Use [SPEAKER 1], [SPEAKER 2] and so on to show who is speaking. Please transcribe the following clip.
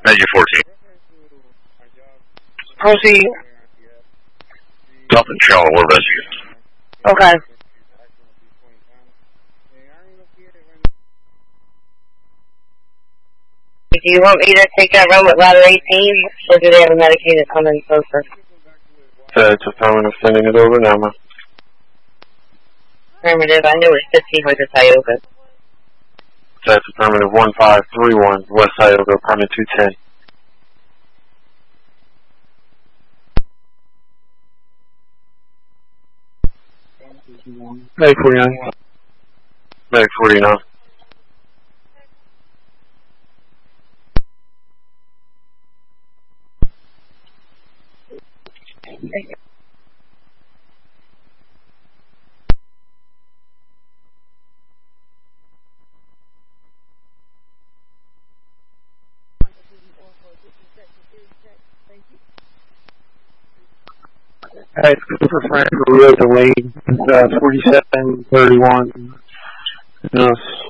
[SPEAKER 1] Menu 14.
[SPEAKER 2] Proceed.
[SPEAKER 1] Something Charlotte, we're rescue.
[SPEAKER 2] Okay. Do you want me to take that run with ladder 18, or do they have a medicated coming closer?
[SPEAKER 3] That's affirmative, sending it over now, ma.
[SPEAKER 2] Affirmative, I knew it was 1500 Tioga.
[SPEAKER 3] That's affirmative, 1531, West Tioga, apartment 210.
[SPEAKER 4] Medic 49.
[SPEAKER 3] Medic 49.
[SPEAKER 4] Alright, for Frank, we are delayed. 4731.